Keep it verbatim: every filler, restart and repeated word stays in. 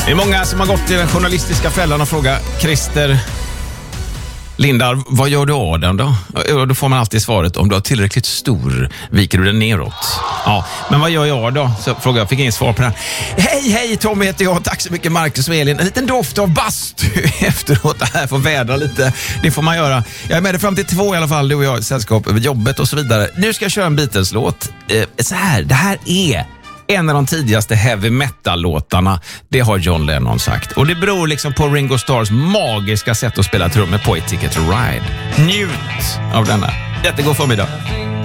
Det är många som har gått i den journalistiska fällan och frågar Christer Lindar, vad gör du av den då? Då får man alltid svaret, om du har tillräckligt stor viker du den neråt. Ja, men vad gör jag då? Så frågar jag, fick ingen svar på den. Hej, hej, Tommy heter jag. Tack så mycket, Marcus och Elin. En liten doft av bastu efteråt. Det här får vädra lite. Det får man göra. Jag är med det fram till två i alla fall, du och jag, sällskap över jobbet och så vidare. Nu ska jag köra en Beatles-låt. Eh, så här, det här är en av de tidigaste heavy metal-låtarna, det har John Lennon sagt. Och det beror liksom på Ringo Starrs magiska sätt att spela trummor på i Ticket to Ride. Njut av denna. Jättegod förmiddag.